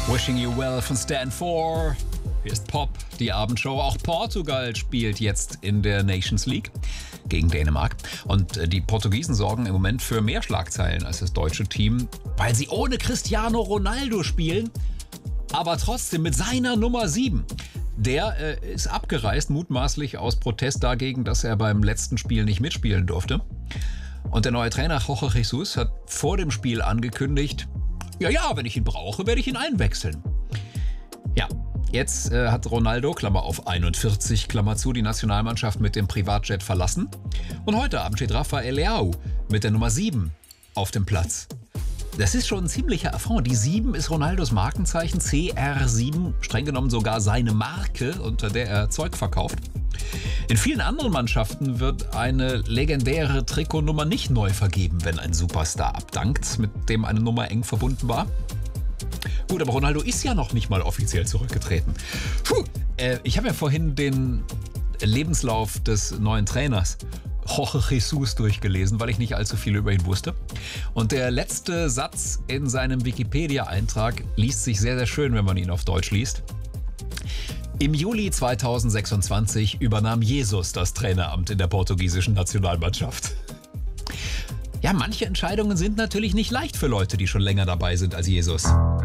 Wishing You Well von Stan 4. Hier ist Pop, die Abendshow. Auch Portugal spielt jetzt in der Nations League gegen Dänemark. Und die Portugiesen sorgen im Moment für mehr Schlagzeilen als das deutsche Team, weil sie ohne Cristiano Ronaldo spielen, aber trotzdem mit seiner Nummer 7. Der ist abgereist, mutmaßlich aus Protest dagegen, dass er beim letzten Spiel nicht mitspielen durfte. Und der neue Trainer Jorge Jesus hat vor dem Spiel angekündigt, ja, wenn ich ihn brauche, werde ich ihn einwechseln. Ja, jetzt hat Ronaldo, Klammer auf 41, Klammer zu, die Nationalmannschaft mit dem Privatjet verlassen. Und heute Abend steht Rafael Leao mit der Nummer 7 auf dem Platz. Das ist schon ein ziemlicher Affront. Die 7 ist Ronaldos Markenzeichen, CR7, streng genommen sogar seine Marke, unter der er Zeug verkauft. In vielen anderen Mannschaften wird eine legendäre Trikotnummer nicht neu vergeben, wenn ein Superstar abdankt, mit dem eine Nummer eng verbunden war. Gut, aber Ronaldo ist ja noch nicht mal offiziell zurückgetreten. Ich habe ja vorhin den Lebenslauf des neuen Trainers Jorge Jesus durchgelesen, weil ich nicht allzu viel über ihn wusste. Und der letzte Satz in seinem Wikipedia-Eintrag liest sich sehr, sehr schön, wenn man ihn auf Deutsch liest. Im Juli 2026 übernahm Jesus das Traineramt in der portugiesischen Nationalmannschaft. Ja, manche Entscheidungen sind natürlich nicht leicht für Leute, die schon länger dabei sind als Jesus.